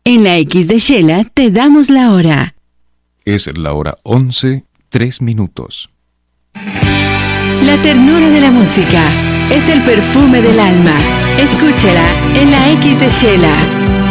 En la X de Shela te damos la hora. Es la hora 11:03. La ternura de la música es el perfume del alma. Escúchala en la X de Shela.